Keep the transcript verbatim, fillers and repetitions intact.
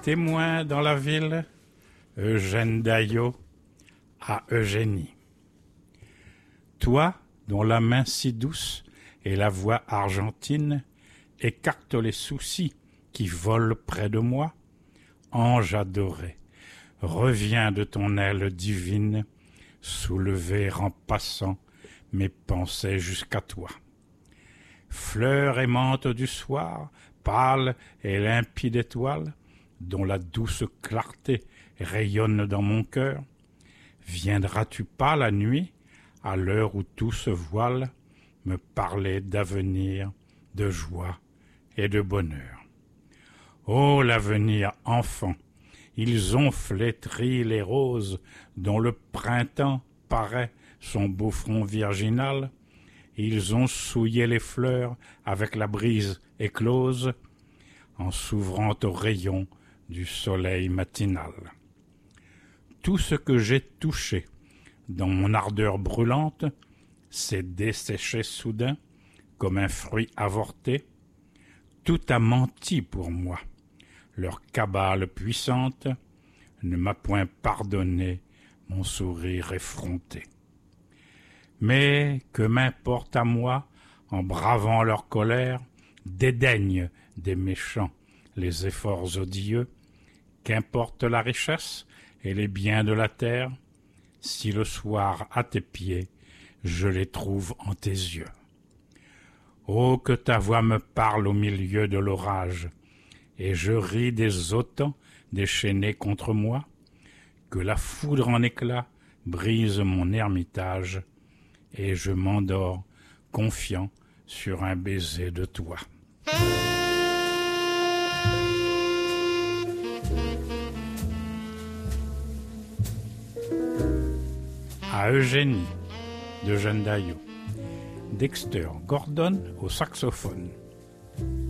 Témoin dans la ville, Eugène Daillot à Eugénie. Toi, dont la main si douce et la voix argentine écarte les soucis qui volent près de moi, ange adoré, reviens de ton aile divine, soulever en passant mes pensées jusqu'à toi. Fleur aimante du soir, pâle et limpide étoile, dont la douce clarté rayonne dans mon cœur, viendras-tu pas la nuit, à l'heure où tout se voile, me parler d'avenir, de joie et de bonheur? Ô l'avenir, enfant, ils ont flétri les roses dont le printemps paraît son beau front virginal, ils ont souillé les fleurs avec la brise éclose, en s'ouvrant aux rayons du soleil matinal. Tout ce que j'ai touché dans mon ardeur brûlante s'est desséché soudain comme un fruit avorté. Tout a menti pour moi. Leur cabale puissante ne m'a point pardonné mon sourire effronté. Mais que m'importe à moi, en bravant leur colère, dédaigne des méchants les efforts odieux, qu'importe la richesse et les biens de la terre, si le soir à tes pieds, je les trouve en tes yeux. Oh, que ta voix me parle au milieu de l'orage, et je ris des autans déchaînés contre moi, que la foudre en éclats brise mon ermitage, et je m'endors confiant sur un baiser de toi. À Eugénie, d'Eugène Daillot. Dexter Gordon au saxophone.